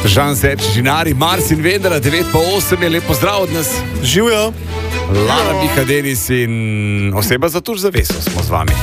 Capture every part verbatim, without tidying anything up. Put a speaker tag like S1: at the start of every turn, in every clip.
S1: Žan Serč, Žinari, Marcin Vendera, devet pa osem je lepo zdrav od nas.
S2: Živijo.
S1: Lara Miha Denis in oseba za tuž zaveso smo z vami.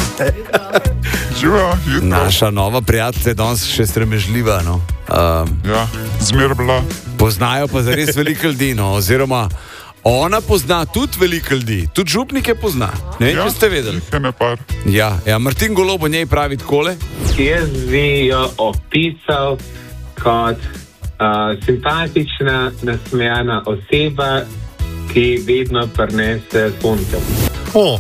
S3: Živijo, jutro.
S1: Naša nova prijatelja je danes še stremežljiva, no. Um,
S3: Ja, zmer bila.
S1: poznajo pa zares veliko ljudi, no, oziroma ona pozna tudi veliko ljudi, tudi župnike pozna. Ne vem,
S3: Ja,
S1: če ste vedeli.
S3: jih je ne par.
S1: Ja, ja, Martin Golob o njej pravi takole.
S4: Jaz bi jo opisal kot uh, simpatična, nasmejana oseba, ki vedno prinese sonce.
S2: O,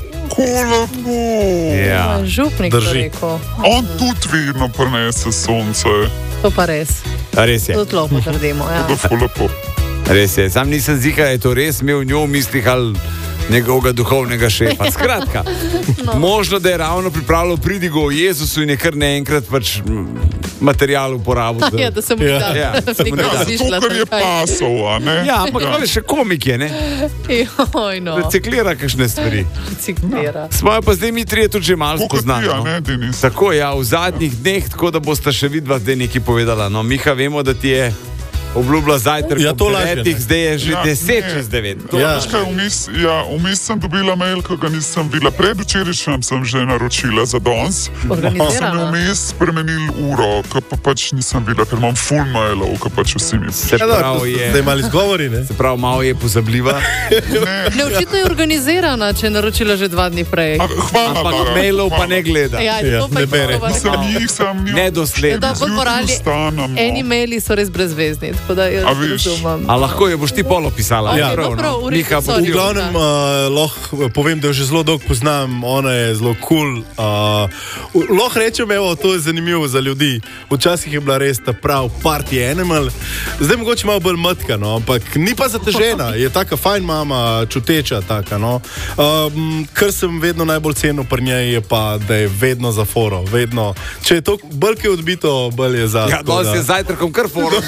S3: Ko
S1: Ja.
S5: Župnik
S2: Drži.
S5: to rekel.
S3: On tudi vedno prinese sonce.
S5: To pa res.
S1: Res je,
S5: Tudi lepo trdimo. Ja.
S3: Da ful lepo.
S1: res je. Sam nisem zika, je to res imel v njo v mislih ali njegovega duhovnega šefa. Skratka, no. Možno, da je ravno pripravljal pridigo o Jezusu in je kar naenkrat pač mm, material uporabil. za-
S5: Ja, da se mu
S2: Ja.
S5: da.
S1: Ja, se mu ne da.
S3: To, kar je pasov, a ne?
S1: Ja, ampak ja. še komik je, ne?
S5: Joj, no.
S1: Reciklira kakšne stvari.
S5: Reciklira.
S1: Smo jo pa zdaj mi trije tudi že malo
S3: Tako kot ti,
S1: spoznali.
S3: a
S1: No?
S3: ne, Denis?
S1: Tako, ja, v zadnjih dneh, tako da boste še vidva zdaj nekaj povedala. No, Miha, vemo, da ti je obljubila zajtrk
S2: Ja, to
S1: ob
S2: lažje,
S1: devetih,
S2: ne.
S1: zdaj je že
S3: Ja,
S1: deset
S3: ne.
S1: čez devet.
S2: Ja.
S3: Veš kaj, vmes, ja, vmes sem dobila mail, ko ga nisem bila. Predvčerajšnjem sem že naročila za danes. Pa sem
S5: Organizirano.
S3: vmes spremenil uro, ko pa pač nisem bila, ker imam full mailov, ko pač vsi mi
S1: Se
S3: pišejo.
S1: pravi, je,
S2: zdaj mali zgovori, ne?
S1: se pravi, malo je pozabljiva.
S3: Ne,
S5: Ne, očitno je organizirana, če je naročila že dva dni prej.
S3: a, hvala,
S1: Ampak
S3: Lara,
S1: mailov pa
S3: hvala.
S1: ne gleda.
S5: Ja,
S2: Ja,
S5: to pa
S2: ne
S5: je
S2: bere.
S5: to,
S3: Sem
S5: no.
S3: jih, sem jih.
S1: Nedosledno.
S5: Da, bolj morali,
S3: Vstanem, no.
S5: eni maili so res brezvezni, tako da jaz
S3: A veš.
S5: razumem.
S1: A lahko jo boš ti polo pisala?
S5: Ok,
S1: Ja,
S5: no, prav, v redu,
S1: Miha, bo
S5: sorry.
S1: ti
S2: V glavnem, uh, lahko povem, da jo že zelo dolgo poznam, ona je zelo kul. Cool, uh, lahko rečem, evo, to je zanimivo za ljudi. Včasih je bila res ta prav party animal, zdaj mogoče malo bolj mrtka, no, ampak ni pa zatežena, je taka fajn mama, čuteča taka. No. Um, kar sem vedno najbolj cenil pri njej je pa, da je vedno za foro, vedno. Če je to bolj kaj odbito, bolj je za.
S1: Ja, danes je zajtrkom kar forum.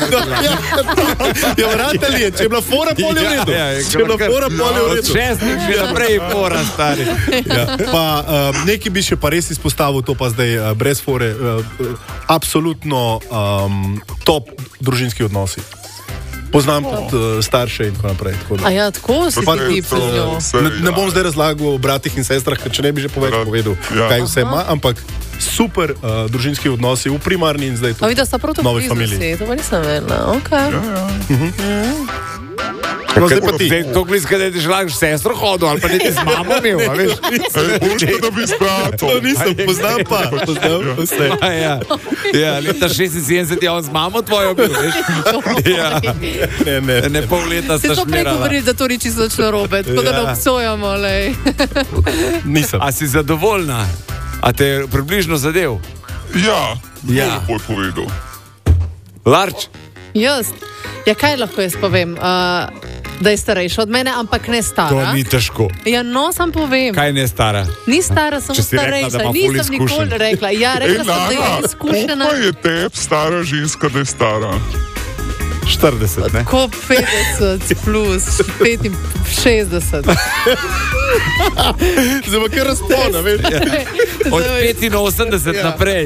S2: Ja, vratelj je, če je bila fora, pol je v redu.
S1: Ja, ja,
S2: Če je bila fora, pol je v
S1: Od
S2: redu.
S1: šestih že naprej fora, stari.
S2: Ja, pa uh, nekaj bi še pa res izpostavil, to pa zdaj uh, brez fore. Uh, uh, absolutno um, top družinski odnosi. Poznam tudi uh, starše in tako naprej. Tako da.
S5: A ja, tako si
S3: Pa
S5: ti
S3: to,
S5: pri njo.
S3: vse,
S2: Ne, ne
S3: ja.
S2: bom zdaj razlagal o bratih in sestrah, ker če ne bi že povedal,
S3: Brat,
S2: povedal
S3: ja.
S2: kaj vse ima, ampak super uh, družinski odnosi v primarni in zdaj
S5: A
S2: tudi
S5: vidiš, sta prav tako
S2: novi
S5: blizu
S2: familiji.
S5: si, to pa nisem vedela. Okay.
S2: No, zdaj pa ti.
S1: Zdaj, to bliska, da ti že lahko sestro hodil, ali pa niti z mamo imel, a veš?
S3: Ej, boljše, da bi s bratom.
S2: To nisem, poznam pa, poznam vse.
S1: A Ja, ja, leta šestinsedemdeset je on z mamo tvojo bil, veš? Ja,
S2: Ne, ne,
S1: ne pol leta
S5: Se
S1: sta
S5: to prej
S1: šmirala.
S5: govorili, da to ni čisto narobe, tako da ne
S1: Ja.
S5: obsojamo, lej.
S2: nisem.
S1: A si zadovoljna? A te je približno zadev?
S3: Ja,
S1: Ja.
S3: bolj povedal.
S1: Larč?
S5: Jaz? Ja, kaj lahko jaz povem? Uh, da je starejša od mene, ampak ne
S1: To
S5: stara.
S1: ni težko.
S5: Ja, no, sam povem.
S1: Kaj ne stara?
S5: Ni stara, samo
S1: Če si rekla, da
S5: starejša.
S1: ima ful
S5: Nisem
S1: izkušenj.
S5: nikoli rekla. Ja,
S3: Ej,
S5: rekla sem, da je
S3: Lara,
S5: izkušena.
S3: koliko je tep stara ženska, da je stara?
S1: štirideset, ne?
S5: Ko petdeset plus petinšestdeset.
S2: Zdaj pa kar razpona, veš.
S1: Od petinosemdeset
S2: Ja.
S1: naprej.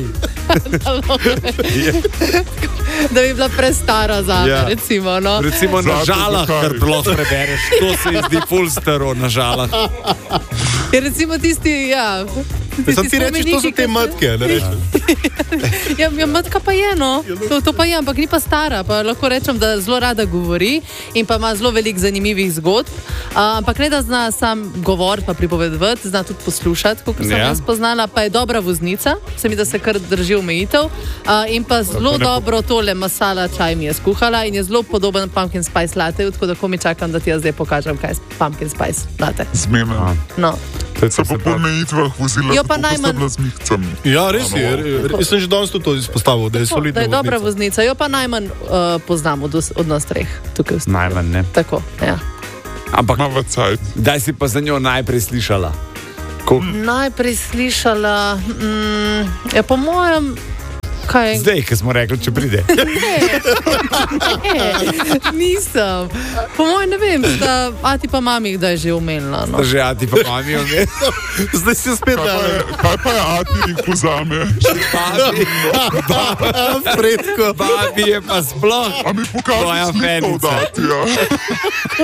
S5: Da bi bila prestara za me,
S1: Ja.
S5: recimo. No.
S1: Recimo na
S3: Zlato
S1: žalah,
S3: zakaj?
S1: kar lahko prebereš. To se mi zdi ful staro na žalah.
S5: Je recimo tisti, ja.
S2: Sam ti rečeš, to so te matke, ne rečeš.
S5: Ja, ja, matka pa je, no. To, to pa je, ampak ni pa stara. Pa lahko rečem, da zelo rada govori in pa ima zelo veliko zanimivih zgodb. Uh, ampak ne da zna sam govoriti, pa pripovedovati, zna tudi poslušati, kot sem
S1: Ja.
S5: jaz spoznala. Pa je dobra voznica, se mi da se kar drži omejitev. Uh, in pa zelo dobro tole masala čaj mi je skuhala in je zelo podoben pumpkin spice latte, tako da ko mi čakam, da ti jaz zdaj pokažem, kaj je pumpkin spice latte.
S3: Zmena.
S5: No.
S3: Se pa po mejitvah vozila,
S5: Jo, pa
S3: tako, ko sta
S5: najmanj-
S3: bila z mihcami.
S2: Ja, res je. Jaz sem že danes tudi to izpostavil, da je
S5: Tako,
S2: solidna
S5: da je dobra
S2: voznica.
S5: voznica, jo pa najmanj uh, poznam od, os- od nas treh tukaj v studiu.
S1: Najmanj, ne?
S5: Tako, ja.
S1: Ampak
S3: Ima v cajt.
S1: kdaj si pa za njo najprej slišala? Ko,
S5: Najprej slišala, mm, ja, po mojem, Kaj?
S1: Zdaj, ki smo rekli, če pride.
S5: Ne, nisem. Po mojem ne vem, da ati pa mami kdaj že omenila. No.
S1: Že ati pa mami omenila.
S2: Zdaj si spet
S3: Kaj pa je, kaj pa je ati in pozame?
S1: Babi,
S2: Fredko.
S1: babi je pa sploh.
S3: A mi
S1: Tvoja
S3: pokažeš sliko
S1: fenica.
S3: od atija?